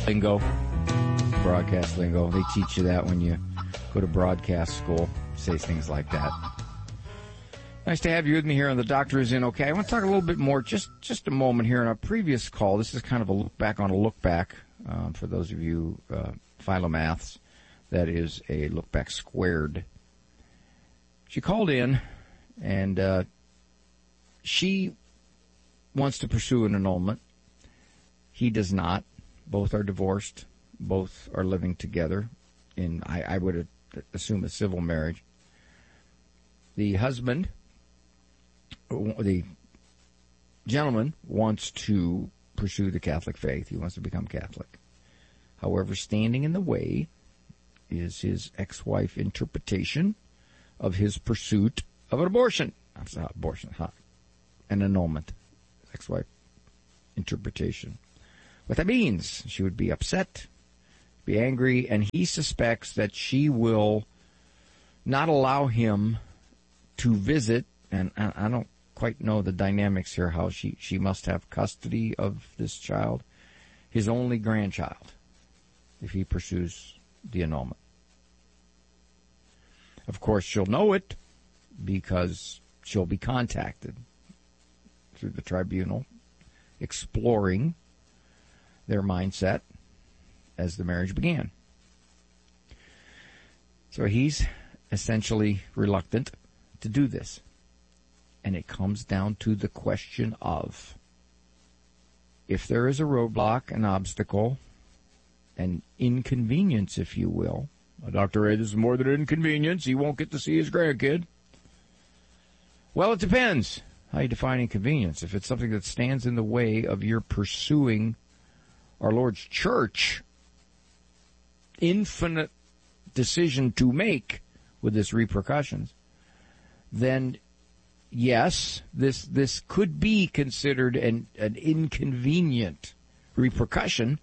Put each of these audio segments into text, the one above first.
lingo. Broadcast lingo. They teach you that when you go to broadcast school. Say things like that. Nice to have you with me here on The Doctor Is In. Okay, I want to talk a little bit more, just a moment here. In our previous call, this is kind of a look back on a look back, for those of you philomaths. That is a look back squared. She called in, and she wants to pursue an annulment. He does not. Both are divorced. Both are living together in, I would assume, a civil marriage. The husband, the gentleman, wants to pursue the Catholic faith. He wants to become Catholic. However, standing in the way is his ex-wife interpretation of his pursuit of an abortion. An annulment. Ex-wife interpretation. What that means, she would be upset, be angry, and he suspects that she will not allow him to visit, and I don't quite know the dynamics here, how she must have custody of this child, his only grandchild, if he pursues the annulment. Of course, she'll know it because she'll be contacted through the tribunal, exploring their mindset as the marriage began. So he's essentially reluctant to do this. And it comes down to the question of, if there is a roadblock, an obstacle, an inconvenience, if you will, Dr. Ray, this is more than an inconvenience. He won't get to see his grandkid. Well, it depends how you define inconvenience. If it's something that stands in the way of your pursuing our Lord's church, infinite decision to make with its repercussions, then yes, this could be considered an inconvenient repercussion.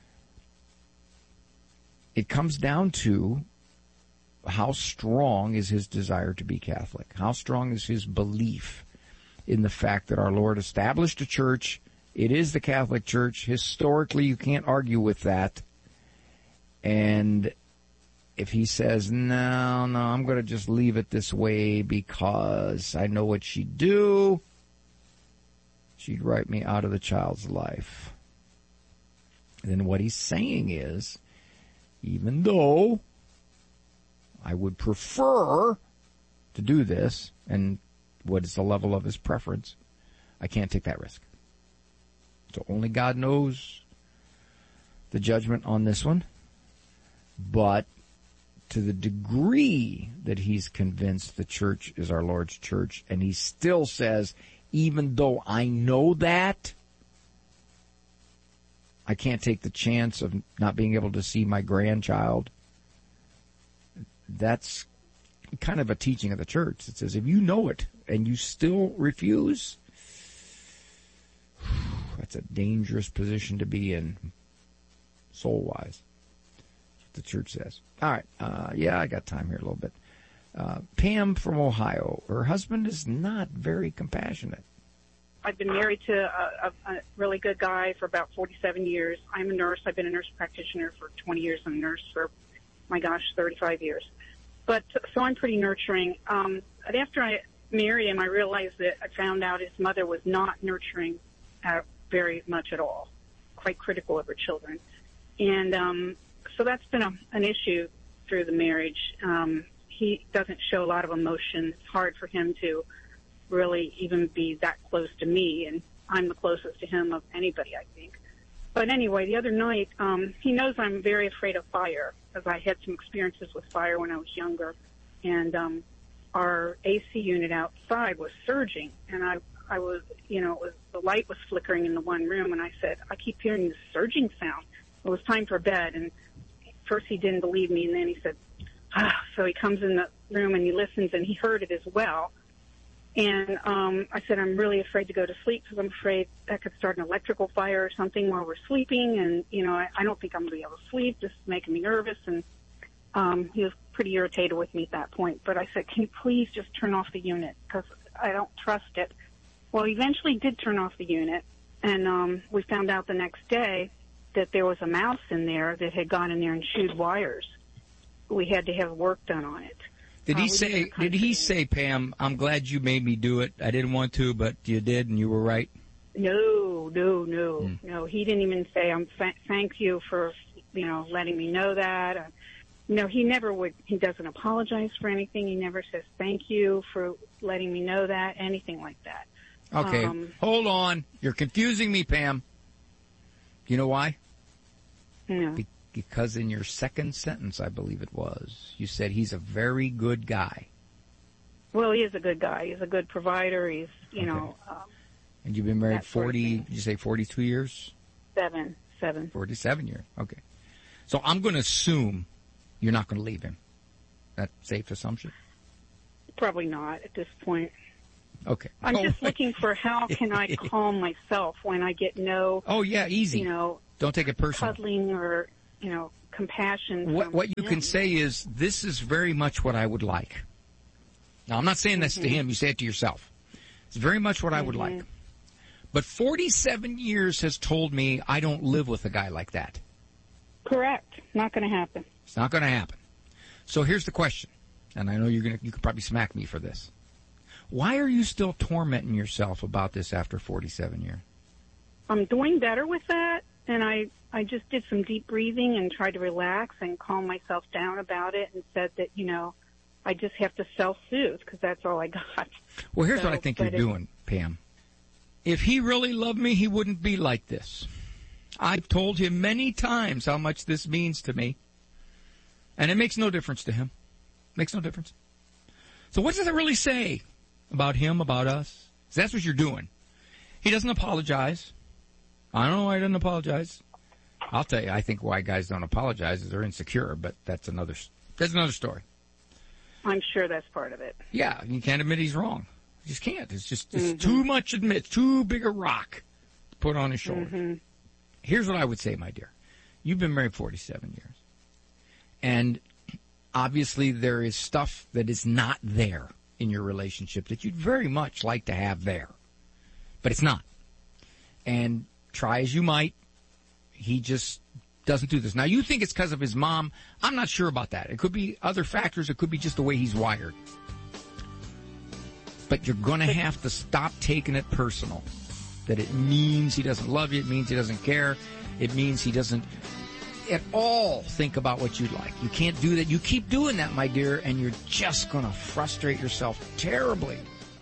It comes down to how strong is his desire to be Catholic? How strong is his belief in the fact that our Lord established a church? It is the Catholic Church. Historically, you can't argue with that. And if he says, no, I'm going to just leave it this way because I know what she'd do, she'd write me out of the child's life. And then what he's saying is, even though I would prefer to do this, and what is the level of his preference, I can't take that risk. So only God knows the judgment on this one. But to the degree that he's convinced the church is our Lord's church, and he still says, even though I know that, I can't take the chance of not being able to see my grandchild. That's kind of a teaching of the church. It says, if you know it and you still refuse, that's a dangerous position to be in, soul-wise. That's what the church says. All right. I got time here a little bit. Pam from Ohio. Her husband is not very compassionate. I've been married to a really good guy for about 47 years. I'm a nurse. I've been a nurse practitioner for 20 years. I'm a nurse for, 35 years. But so I'm pretty nurturing. But after I married him, I realized that I found out his mother was not nurturing very much at all, quite critical of her children. And so that's been an issue through the marriage. He doesn't show a lot of emotion. It's hard for him to really even be that close to me, and I'm the closest to him of anybody, I think. But anyway, the other night, he knows I'm very afraid of fire, because I had some experiences with fire when I was younger, and our AC unit outside was surging, and I was, the light was flickering in the one room, and I said, I keep hearing this surging sound. It was time for bed, and first he didn't believe me, and then he said, so he comes in the room and he listens, and he heard it as well. And I said, I'm really afraid to go to sleep because I'm afraid that could start an electrical fire or something while we're sleeping. And, I don't think I'm going to be able to sleep. This is making me nervous. And he was pretty irritated with me at that point. But I said, can you please just turn off the unit because I don't trust it. Well, he eventually did turn off the unit. And we found out the next day that there was a mouse in there that had gone in there and chewed wires. We had to have work done on it. Did he say? Did he say, Pam, I'm glad you made me do it. I didn't want to, but you did, and you were right. No. He didn't even say, thank you for, letting me know that. No, he never would. He doesn't apologize for anything. He never says thank you for letting me know that, anything like that. Okay, hold on. You're confusing me, Pam. You know why? No. Because in your second sentence, I believe it was, you said he's a very good guy. Well, he is a good guy. He's a good provider. He's, and you've been married 40, did you say 42 years? Seven. 47 years. Okay. So I'm going to assume you're not going to leave him. That safe assumption? Probably not at this point. Okay. I'm just looking for how can I calm myself when I get no. Oh yeah, easy. Don't take it personal. Cuddling or compassion. What you can say is, this is very much what I would like. Now I'm not saying this to him. You say it to yourself. It's very much what I would like. But 47 years has told me I don't live with a guy like that. Correct. Not going to happen. It's not going to happen. So here's the question, and I know you could probably smack me for this. Why are you still tormenting yourself about this after 47 years? I'm doing better with that, and I just did some deep breathing and tried to relax and calm myself down about it and said that, I just have to self-soothe because that's all I got. Well, here's what I think you're doing, Pam. If he really loved me, he wouldn't be like this. I've told him many times how much this means to me, and it makes no difference to him. Makes no difference. So what does that really say about him, about us? That's what you're doing. He doesn't apologize. I don't know why he doesn't apologize. I'll tell you, I think why guys don't apologize is they're insecure, but that's another story. I'm sure that's part of it. Yeah, you can't admit he's wrong. You just can't. It's too much to admit. Too big a rock to put on his shoulder. Here's what I would say, my dear. You've been married 47 years. And obviously there is stuff that is not there in your relationship that you'd very much like to have there. But it's not. And try as you might, he just doesn't do this. Now, you think it's because of his mom. I'm not sure about that. It could be other factors. It could be just the way he's wired. But you're going to have to stop taking it personal. That it means he doesn't love you. It means he doesn't care. It means he doesn't at all think about what you'd like. You can't do that. You keep doing that, my dear, and you're just going to frustrate yourself terribly.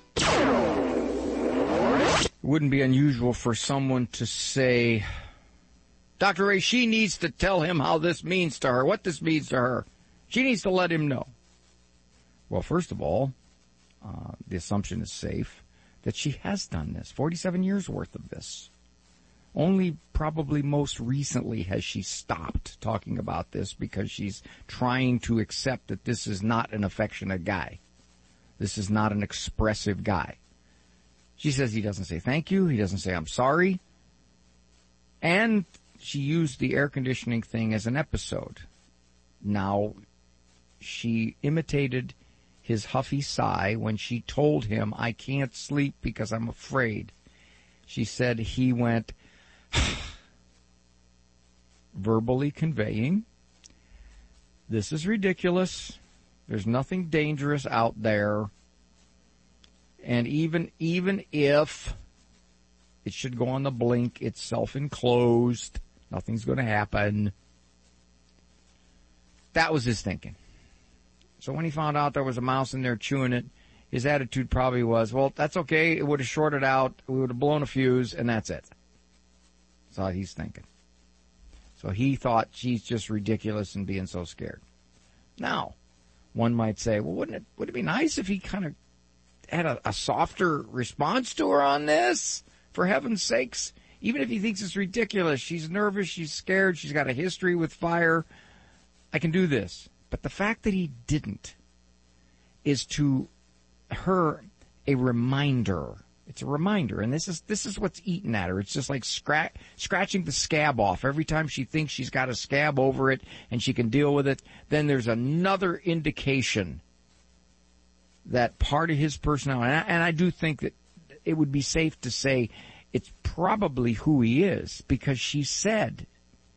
It wouldn't be unusual for someone to say, Dr. Ray, she needs to tell him how this means to her, what this means to her. She needs to let him know. Well, first of all, the assumption is safe that she has done this, 47 years worth of this. Only probably most recently has she stopped talking about this because she's trying to accept that this is not an affectionate guy. This is not an expressive guy. She says he doesn't say thank you. He doesn't say I'm sorry. And she used the air conditioning thing as an episode. Now, she imitated his huffy sigh when she told him, I can't sleep because I'm afraid. She said he went, verbally conveying, this is ridiculous. There's nothing dangerous out there. And even if it should go on the blink, it's self-enclosed. Nothing's going to happen. That was his thinking. So when he found out there was a mouse in there chewing it, his attitude probably was, well, that's okay. It would have shorted out. We would have blown a fuse, and that's it. That's how he's thinking. So he thought she's just ridiculous and being so scared. Now, one might say, well, would it be nice if he kind of had a softer response to her on this? For heaven's sakes, even if he thinks it's ridiculous, she's nervous, she's scared, she's got a history with fire, I can do this. But the fact that he didn't is to her a reminder. It's a reminder, and this is what's eating at her. It's just like scratching the scab off. Every time she thinks she's got a scab over it and she can deal with it, then there's another indication that part of his personality, and I do think that it would be safe to say it's probably who he is, because she said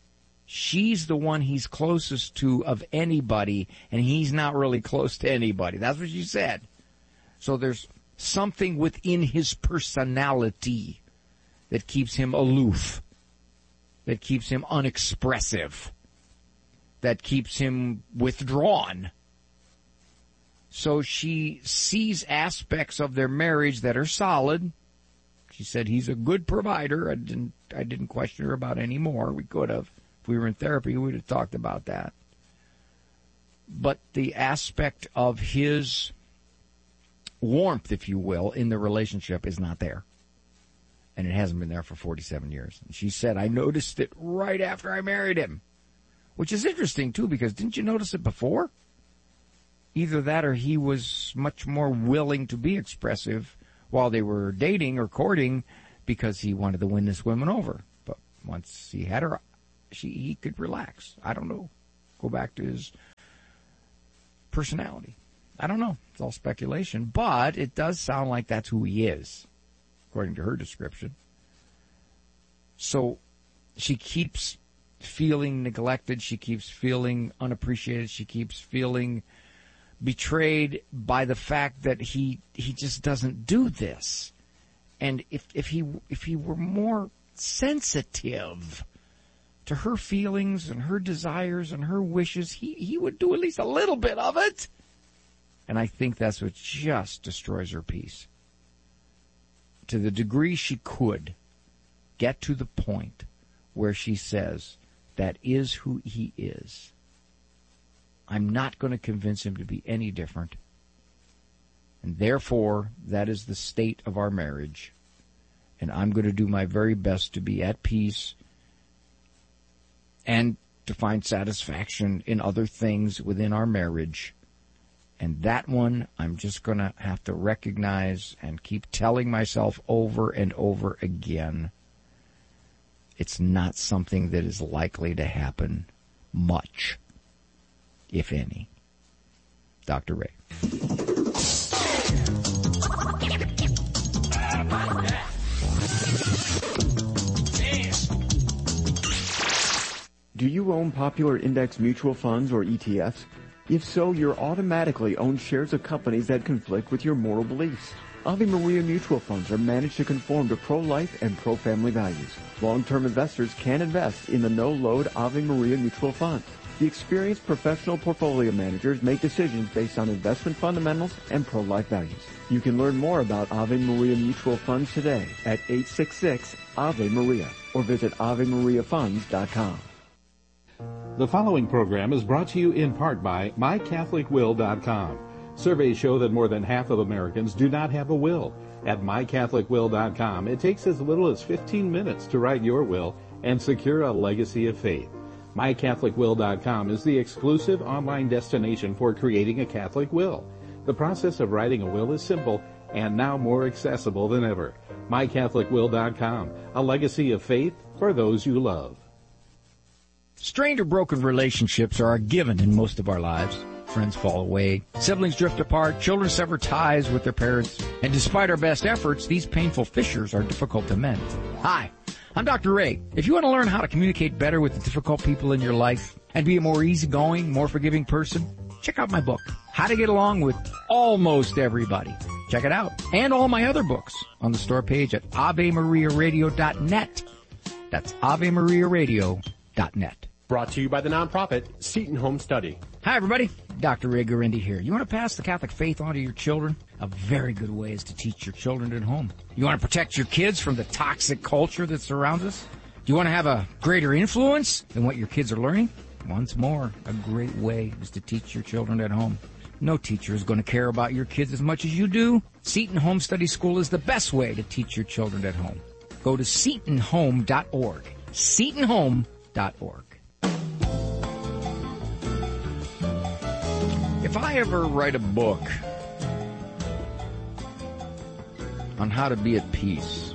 She's the one he's closest to of anybody, and he's not really close to anybody. That's what she said. So there's something within his personality that keeps him aloof, that keeps him unexpressive, that keeps him withdrawn. So she sees aspects of their marriage that are solid. She said he's a good provider. I didn't question her about any more. We could have. If we were in therapy, we would have talked about that. But the aspect of his warmth, if you will, in the relationship is not there. And it hasn't been there for 47 years. And she said, I noticed it right after I married him. Which is interesting, too, because didn't you notice it before? Either that or he was much more willing to be expressive while they were dating or courting because he wanted to win this woman over. But once he had her, he could relax. I don't know. Go back to his personality. I don't know. It's all speculation. But it does sound like that's who he is, according to her description. So she keeps feeling neglected. She keeps feeling unappreciated. She keeps feeling betrayed by the fact that he just doesn't do this. And if he were more sensitive to her feelings and her desires and her wishes, he would do at least a little bit of it. And I think that's what just destroys her peace. To the degree she could get to the point where she says, that is who he is. I'm not going to convince him to be any different. And therefore, that is the state of our marriage. And I'm going to do my very best to be at peace and to find satisfaction in other things within our marriage. And that one, I'm just going to have to recognize and keep telling myself over and over again, it's not something that is likely to happen much, if any. Dr. Ray. Do you own popular index mutual funds or ETFs? If so, you're automatically own shares of companies that conflict with your moral beliefs. Ave Maria mutual funds are managed to conform to pro-life and pro-family values. Long-term investors can invest in the no-load Ave Maria mutual funds. The experienced professional portfolio managers make decisions based on investment fundamentals and pro-life values. You can learn more about Ave Maria mutual funds today at 866-AVE-MARIA or visit AveMariaFunds.com. The following program is brought to you in part by MyCatholicWill.com. Surveys show that more than half of Americans do not have a will. At MyCatholicWill.com, it takes as little as 15 minutes to write your will and secure a legacy of faith. MyCatholicWill.com is the exclusive online destination for creating a Catholic will. The process of writing a will is simple and now more accessible than ever. MyCatholicWill.com, a legacy of faith for those you love. Strained or broken relationships are a given in most of our lives. Friends fall away, siblings drift apart, children sever ties with their parents, and despite our best efforts, these painful fissures are difficult to mend. Hi, I'm Dr. Ray. If you want to learn how to communicate better with the difficult people in your life and be a more easygoing, more forgiving person, check out my book, How to Get Along with Almost Everybody. Check it out. And all my other books on the store page at AveMariaRadio.net. That's AveMariaRadio.net. Brought to you by the nonprofit Seton Home Study. Hi, everybody. Dr. Ray Guarendi here. You want to pass the Catholic faith on to your children? A very good way is to teach your children at home. You want to protect your kids from the toxic culture that surrounds us? Do you want to have a greater influence than what your kids are learning? Once more, a great way is to teach your children at home. No teacher is going to care about your kids as much as you do. Seton Home Study School is the best way to teach your children at home. Go to SetonHome.org. SetonHome.org. If I ever write a book on how to be at peace,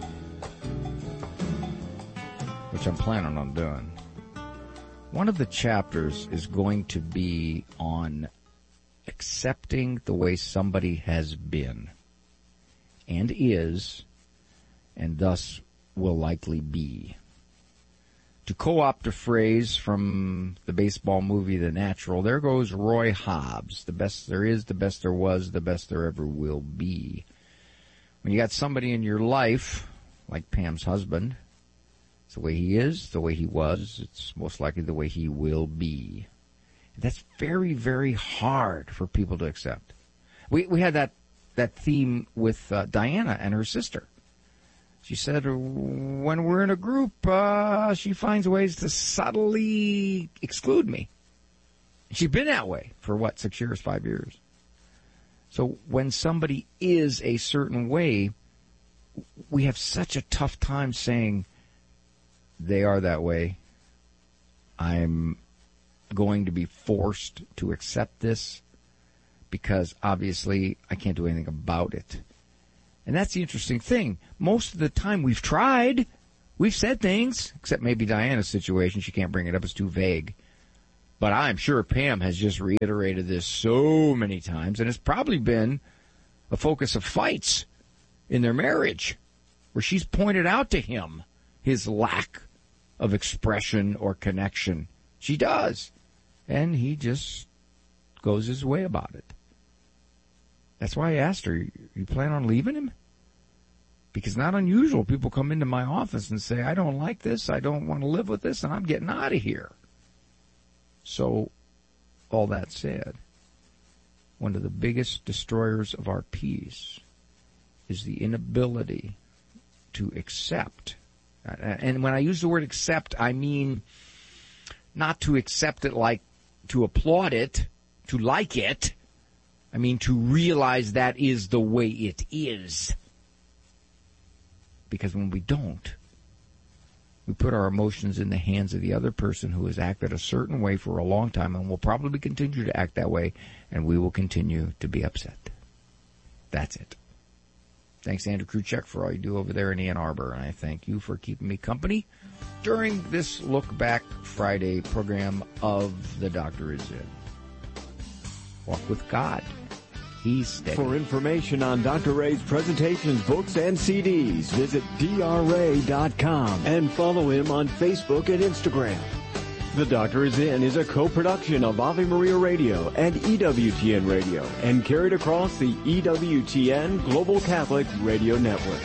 which I'm planning on doing, one of the chapters is going to be on accepting the way somebody has been and is, and thus will likely be. To co-opt a phrase from the baseball movie The Natural, there goes Roy Hobbs. The best there is, the best there was, the best there ever will be. When you got somebody in your life, like Pam's husband, it's the way he is, the way he was, it's most likely the way he will be. That's very, very hard for people to accept. We had that theme with Diana and her sister. She said when we're in a group, she finds ways to subtly exclude me. She's been that way for, 6 years, 5 years. So when somebody is a certain way, we have such a tough time saying, they are that way. I'm going to be forced to accept this because obviously I can't do anything about it. And that's the interesting thing. Most of the time we've tried. We've said things, except maybe Diana's situation. She can't bring it up. It's too vague. But I'm sure Pam has just reiterated this so many times, and it's probably been a focus of fights in their marriage, where she's pointed out to him his lack of expression or connection. She does. And he just goes his way about it. That's why I asked her, you plan on leaving him? Because not unusual. People come into my office and say, I don't like this, I don't want to live with this, and I'm getting out of here. So, all that said, one of the biggest destroyers of our peace is the inability to accept. And when I use the word accept, I mean not to accept it like to applaud it, to like it. I mean to realize that is the way it is. Because when we don't, we put our emotions in the hands of the other person who has acted a certain way for a long time and will probably continue to act that way, and we will continue to be upset. That's it. Thanks, Andrew Kruchek, for all you do over there in Ann Arbor, and I thank you for keeping me company during this Look Back Friday program of The Doctor Is In. Walk with God. He's steady. For information on Dr. Ray's presentations, books, and CDs, visit drray.com and follow him on Facebook and Instagram. The Doctor Is In is a co-production of Ave Maria Radio and EWTN Radio and carried across the EWTN Global Catholic Radio Network.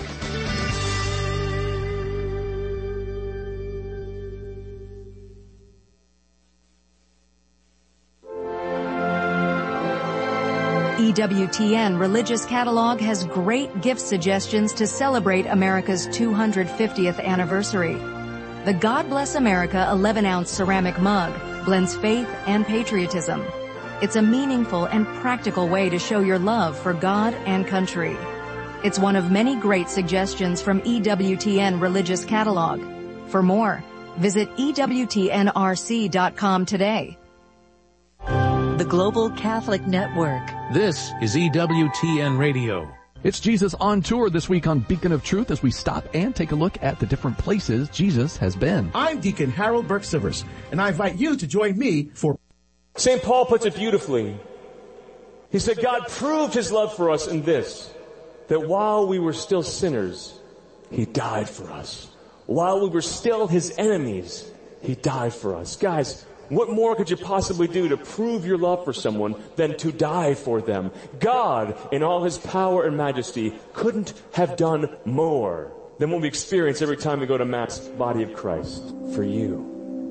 EWTN Religious Catalog has great gift suggestions to celebrate America's 250th anniversary. The God Bless America 11-ounce ceramic mug blends faith and patriotism. It's a meaningful and practical way to show your love for God and country. It's one of many great suggestions from EWTN Religious Catalog. For more, visit EWTNRC.com today. The Global Catholic Network. This is EWTN Radio. It's Jesus on Tour this week on Beacon of Truth as we stop and take a look at the different places Jesus has been. I'm Deacon Harold Burke-Sivers, and I invite you to join me for... St. Paul puts it beautifully. He said, God proved his love for us in this, that while we were still sinners, he died for us. While we were still his enemies, he died for us. Guys, what more could you possibly do to prove your love for someone than to die for them? God, in all his power and majesty, couldn't have done more than what we experience every time we go to Mass, body of Christ, for you.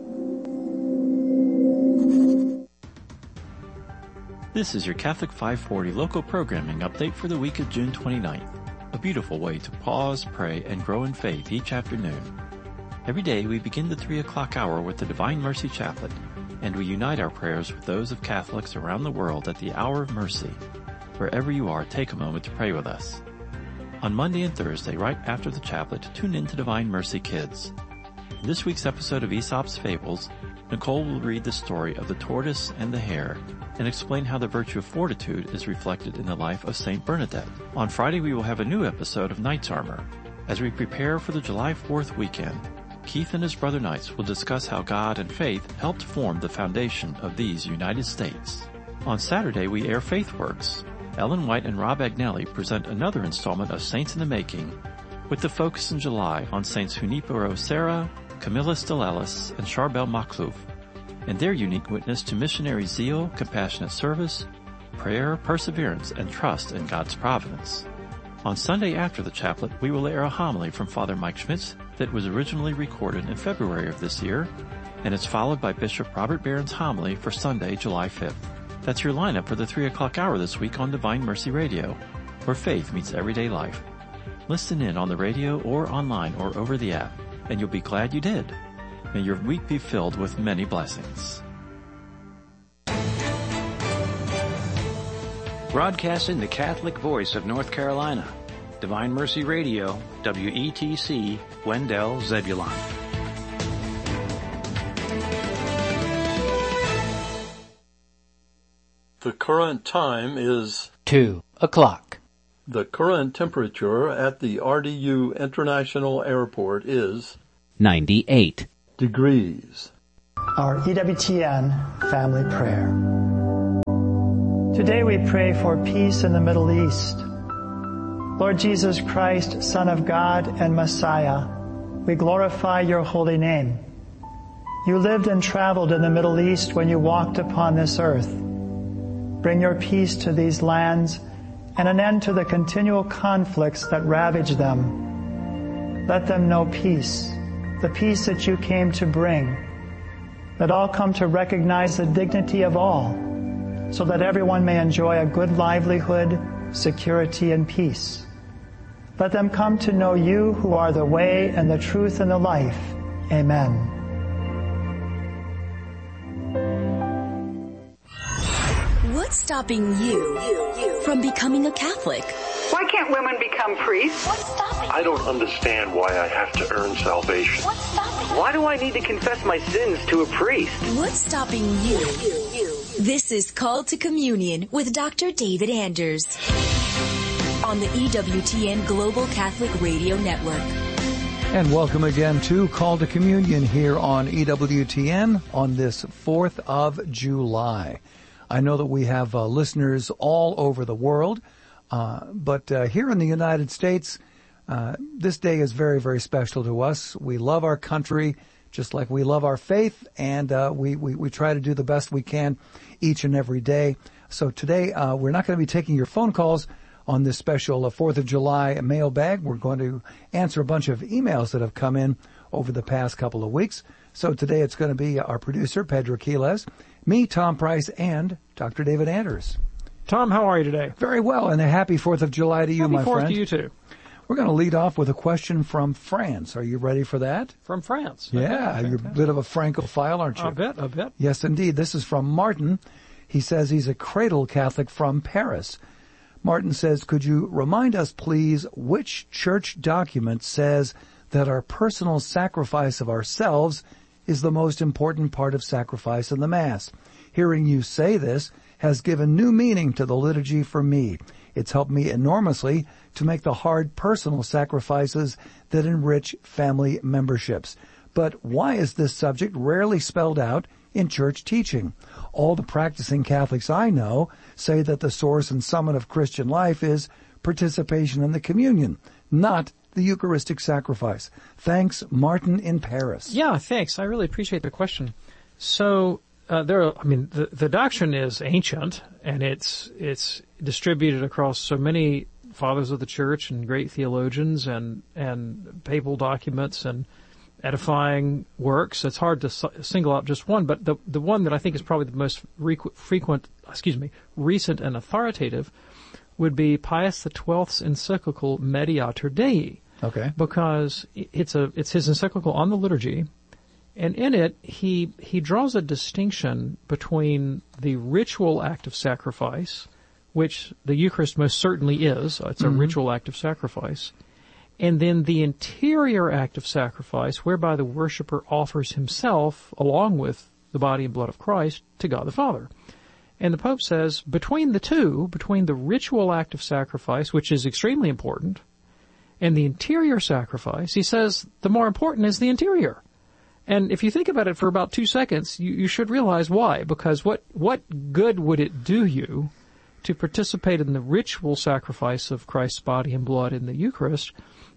This is your Catholic 540 local programming update for the week of June 29th. A beautiful way to pause, pray, and grow in faith each afternoon. Every day we begin the 3 o'clock hour with the Divine Mercy Chaplet, and we unite our prayers with those of Catholics around the world at the Hour of Mercy. Wherever you are, take a moment to pray with us. On Monday and Thursday, right after the chaplet, tune in to Divine Mercy Kids. In this week's episode of Aesop's Fables, Nicole will read the story of the tortoise and the hare and explain how the virtue of fortitude is reflected in the life of Saint Bernadette. On Friday, we will have a new episode of Knights Armor. As we prepare for the July 4th weekend, Keith and his brother Knights will discuss how God and faith helped form the foundation of these United States. On Saturday, we air FaithWorks. Ellen White and Rob Agnelli present another installment of Saints in the Making, with the focus in July on Saints Junipero Serra, Camilla Stilelis and Charbel Makhlouf, and their unique witness to missionary zeal, compassionate service, prayer, perseverance, and trust in God's providence. On Sunday after the chaplet, we will air a homily from Father Mike Schmitz that was originally recorded in February of this year, and it's followed by Bishop Robert Barron's homily for Sunday, July 5th. That's your lineup for the 3 o'clock hour this week on Divine Mercy Radio, where faith meets everyday life. Listen in on the radio or online or over the app, and you'll be glad you did. May your week be filled with many blessings. Broadcasting the Catholic voice of North Carolina, Divine Mercy Radio, WETC, Wendell, Zebulon. The current time is 2 o'clock. The current temperature at the RDU International Airport is 98 degrees. Our EWTN family prayer. Today we pray for peace in the Middle East. Lord Jesus Christ, Son of God and Messiah, we glorify your holy name. You lived and traveled in the Middle East when you walked upon this earth. Bring your peace to these lands and an end to the continual conflicts that ravage them. Let them know peace, the peace that you came to bring. Let all come to recognize the dignity of all, so that everyone may enjoy a good livelihood, security, and peace. Let them come to know you who are the way and the truth and the life. Amen. What's stopping you from becoming a Catholic? Why can't women become priests? What's stopping I don't understand why I have to earn salvation. What's stopping Why do I need to confess my sins to a priest? What's stopping you? This is Call to Communion with Dr. David Anders on the EWTN Global Catholic Radio Network. And welcome again to Call to Communion here on EWTN on this 4th of July. I know that we have listeners all over the world, but here in the United States, this day is very, very special to us. We love our country just like we love our faith, and we try to do the best we can each and every day. So today, we're not going to be taking your phone calls on this special 4th of July mailbag. We're going to answer a bunch of emails that have come in over the past couple of weeks. So today it's going to be our producer, Pedro Quiles, me, Tom Price, and Dr. David Anders. Tom, how are you today? Very well, and a happy 4th of July to you, my friend. Happy 4th to you, too. We're going to lead off with a question from France. Are you ready for that? From France. Yeah, okay. You're a bit of a Francophile, aren't you? A bit. Yes, indeed. This is from Martin. He says he's a cradle Catholic from Paris. Martin says, could you remind us, please, which church document says that our personal sacrifice of ourselves is the most important part of sacrifice in the Mass? Hearing you say this has given new meaning to the liturgy for me. It's helped me enormously to make the hard personal sacrifices that enrich family memberships. But why is this subject rarely spelled out in church teaching? All the practicing Catholics I know say that the source and summit of Christian life is participation in the communion, not the Eucharistic sacrifice. Thanks, Martin in Paris. Yeah, thanks. I really appreciate the question. So, the doctrine is ancient, and it's distributed across so many fathers of the church and great theologians and papal documents and edifying works. It's hard to single out just one, but the one that I think is probably the most recent and authoritative would be Pius XII's encyclical Mediator Dei. Okay. Because it's his encyclical on the liturgy, and in it he draws a distinction between the ritual act of sacrifice, which the Eucharist most certainly is. It's a ritual act of sacrifice. And then the interior act of sacrifice, whereby the worshiper offers himself, along with the body and blood of Christ, to God the Father. And the Pope says, between the two, between the ritual act of sacrifice, which is extremely important, and the interior sacrifice, he says the more important is the interior. And if you think about it for about 2 seconds, you should realize why. Because what good would it do you to participate in the ritual sacrifice of Christ's body and blood in the Eucharist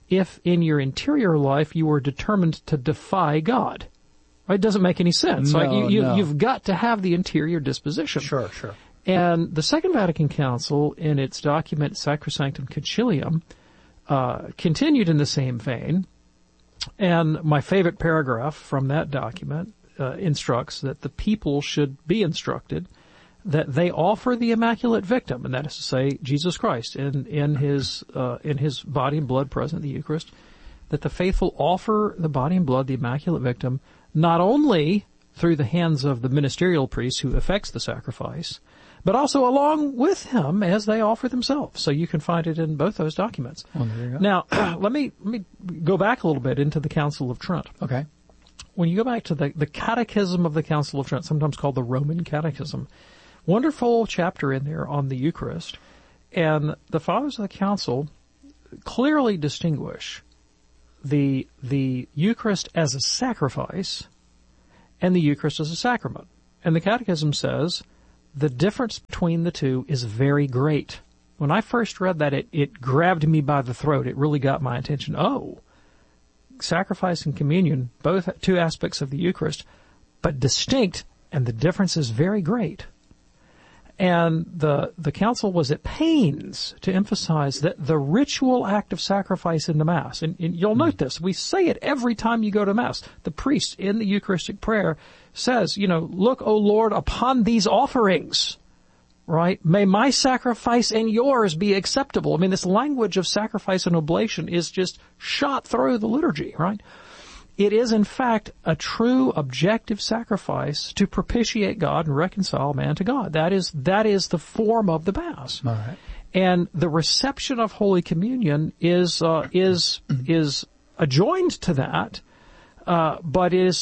if in your interior life you are determined to defy God. It doesn't make any sense. No, You've got to have the interior disposition. Sure. And the Second Vatican Council, in its document Sacrosanctum Concilium, continued in the same vein. And my favorite paragraph from that document instructs that the people should be instructed that they offer the Immaculate Victim, and that is to say, Jesus Christ, in his body and blood present in the Eucharist, that the faithful offer the body and blood, the Immaculate Victim, not only through the hands of the ministerial priest who effects the sacrifice, but also along with him as they offer themselves. So you can find it in both those documents. Well, there you go. Now, let me go back a little bit into the Council of Trent. Okay. When you go back to the Catechism of the Council of Trent, sometimes called the Roman Catechism, wonderful chapter in there on the Eucharist, and the Fathers of the Council clearly distinguish the Eucharist as a sacrifice and the Eucharist as a sacrament. And the Catechism says the difference between the two is very great. When I first read that, it grabbed me by the throat. It really got my attention. Oh, sacrifice and communion, both two aspects of the Eucharist, but distinct, and the difference is very great. And the council was at pains to emphasize that the ritual act of sacrifice in the Mass, and you'll note this, we say it every time you go to Mass. The priest in the Eucharistic prayer says, look, O Lord, upon these offerings, right? May my sacrifice and yours be acceptable. I mean, this language of sacrifice and oblation is just shot through the liturgy, right? It is, in fact, a true objective sacrifice to propitiate God and reconcile man to God. That is the form of the Mass. All right. And the reception of Holy Communion is adjoined to that, but it's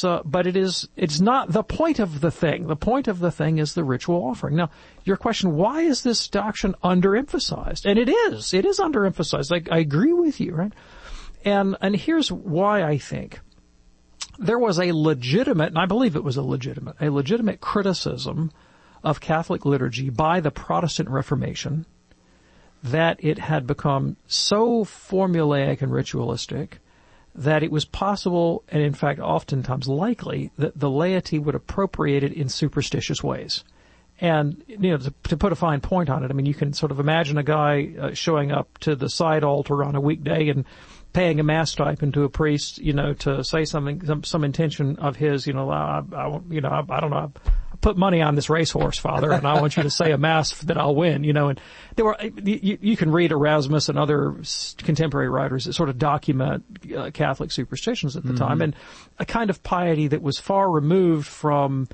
not the point of the thing. The point of the thing is the ritual offering. Now, your question, why is this doctrine underemphasized? And it is underemphasized. I agree with you, right? And here's why I think. There was a legitimate, and I believe it was a legitimate criticism of Catholic liturgy by the Protestant Reformation that it had become so formulaic and ritualistic that it was possible, and in fact oftentimes likely, that the laity would appropriate it in superstitious ways. And, to put a fine point on it, I mean, you can sort of imagine a guy showing up to the side altar on a weekday and paying a mass stipend to a priest, to say something, some intention of his, I don't know, I put money on this racehorse, Father, and I want you to say a mass that I'll win, and there were, you can read Erasmus and other contemporary writers that sort of document Catholic superstitions at the time, and a kind of piety that was far removed from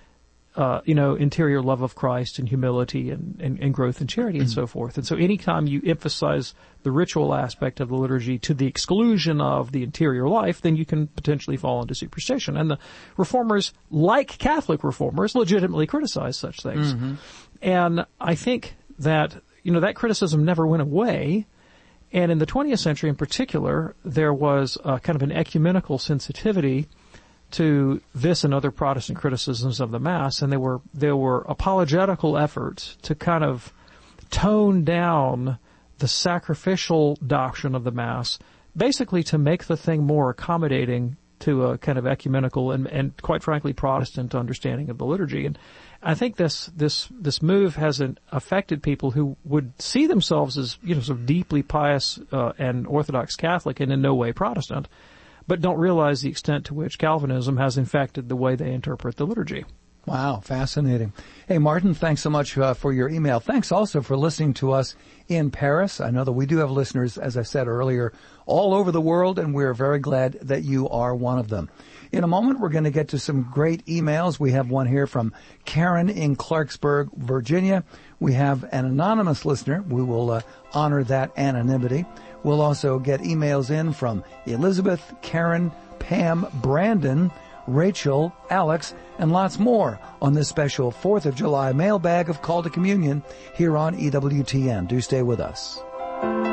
interior love of Christ and humility and growth in charity and so forth. And so anytime you emphasize the ritual aspect of the liturgy to the exclusion of the interior life, then you can potentially fall into superstition. And the reformers, like Catholic reformers, legitimately criticize such things. Mm-hmm. And I think that, that criticism never went away. And in the 20th century in particular, there was kind of an ecumenical sensitivity to this and other Protestant criticisms of the Mass, and there were apologetical efforts to kind of tone down the sacrificial doctrine of the Mass, basically to make the thing more accommodating to a kind of ecumenical and quite frankly Protestant understanding of the liturgy. And I think this move hasn't affected people who would see themselves as sort of deeply pious and Orthodox Catholic and in no way Protestant, but don't realize the extent to which Calvinism has infected the way they interpret the liturgy. Wow, fascinating. Hey, Martin, thanks so much for your email. Thanks also for listening to us in Paris. I know that we do have listeners, as I said earlier, all over the world, and we're very glad that you are one of them. In a moment, we're going to get to some great emails. We have one here from Karen in Clarksburg, Virginia. We have an anonymous listener. We will honor that anonymity. We'll also get emails in from Elizabeth, Karen, Pam, Brandon, Rachel, Alex, and lots more on this special 4th of July mailbag of Call to Communion here on EWTN. Do stay with us.